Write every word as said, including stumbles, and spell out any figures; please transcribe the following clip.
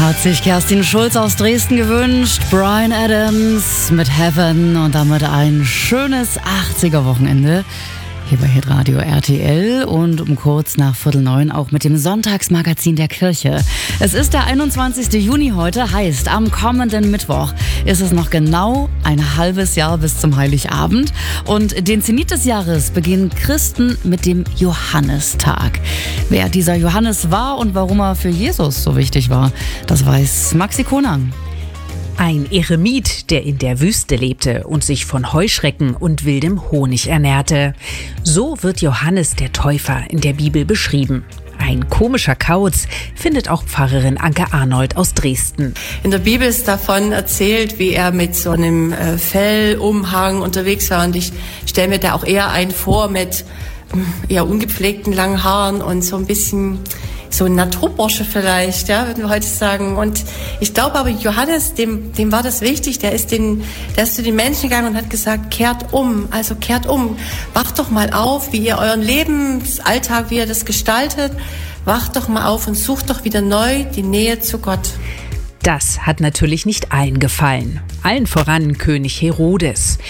Hat sich Kerstin Schulz aus Dresden gewünscht. Bryan Adams mit Heaven und damit ein schönes achtziger-Wochenende hier bei Hitradio R T L und um kurz nach Viertel neun auch mit dem Sonntagsmagazin der Kirche. Es ist der einundzwanzigste Juni heute, heißt am kommenden Mittwoch ist es noch genau ein halbes Jahr bis zum Heiligabend und den Zenit des Jahres beginnen Christen mit dem Johannistag. Wer dieser Johannes war und warum er für Jesus so wichtig war, das weiß Maxi Konang. Ein Eremit, der in der Wüste lebte und sich von Heuschrecken und wildem Honig ernährte. So wird Johannes der Täufer in der Bibel beschrieben. Ein komischer Kauz, findet auch Pfarrerin Anke Arnold aus Dresden. In der Bibel ist davon erzählt, wie er mit so einem äh, Fellumhang unterwegs war. Und ich stelle mir da auch eher einen vor mit äh, eher ungepflegten langen Haaren und so ein bisschen so ein Naturbursche vielleicht, ja, würden wir heute sagen. Und ich glaube aber, Johannes, dem, dem war das wichtig. Der ist den, der ist zu den Menschen gegangen und hat gesagt, kehrt um, also kehrt um. Wacht doch mal auf, wie ihr euren Lebensalltag, wie ihr das gestaltet. Wacht doch mal auf und sucht doch wieder neu die Nähe zu Gott. Das hat natürlich nicht allen gefallen. Allen voran König Herodes.